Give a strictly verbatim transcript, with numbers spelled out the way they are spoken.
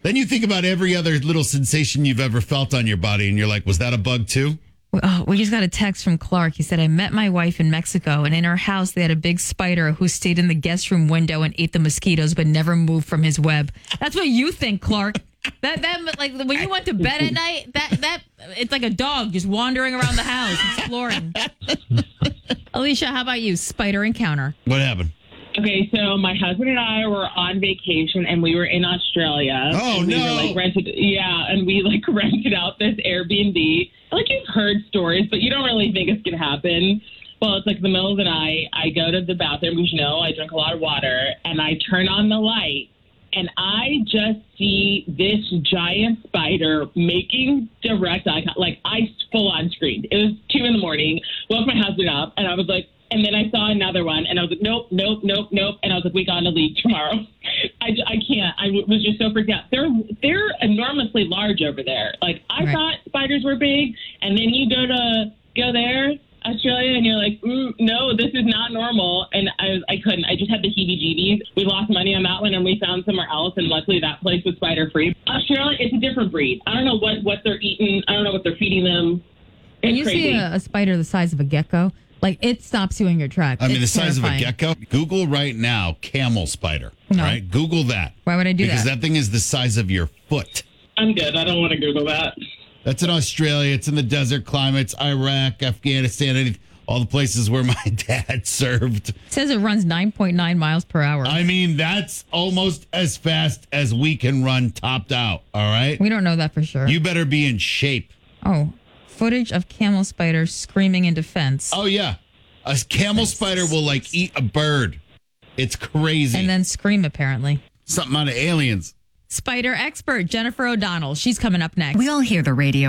Then you think about every other little sensation you've ever felt on your body, and you're like, was that a bug too? Oh, we just got a text from Clark. He said, I met my wife in Mexico, and in her house, they had a big spider who stayed in the guest room window and ate the mosquitoes, but never moved from his web. That's what you think, Clark. That that like when you went to bed at night, that that it's like a dog just wandering around the house, exploring. Alicia, how about you? Spider encounter. What happened? Okay, so my husband and I were on vacation, and we were in Australia. Oh, and we no. Were, like, rented, yeah, and we, like, rented out this Airbnb. Like, you've heard stories, but you don't really think it's going to happen. Well, it's like the middle of the night. I go to the bathroom, because, you know, I drink a lot of water, and I turn on the light, and I just see this giant spider making direct eye contact. Like, I full-on screamed. It was two in the morning. Woke my husband up, and I was like, and then I saw another one, and I was like, nope, nope, nope, nope. And I was like, we got to leave tomorrow. I, I can't. I was just so freaked out. They're they're enormously large over there. Like, I Right. thought spiders were big, and then you go to go there, Australia, and you're like, mm, no, this is not normal. And I was, I couldn't. I just had the heebie-jeebies. We lost money on that one, and we found somewhere else, and luckily that place was spider-free. Australia, it's a different breed. I don't know what, what they're eating. I don't know what they're feeding them. It's When you crazy. see a, a spider the size of a gecko, like it stops you in your tracks. I mean, It's the size terrifying. of a gecko. Google right now camel spider. No. Right? Google that. Why would I do because that? that thing is the size of your foot. I'm good. I don't want to Google that. That's in Australia. It's in the desert climates, Iraq, Afghanistan, any, all the places where my dad served. It says it runs nine point nine miles per hour. I mean, that's almost as fast as we can run topped out. All right? We don't know that for sure. You better be in shape. Oh, footage of camel spiders screaming in defense. Oh, yeah. A camel spider will, like, eat a bird. It's crazy. And then scream, apparently. Something out of Aliens. Spider expert Jennifer O'Donnell. She's coming up next. We all hear the radio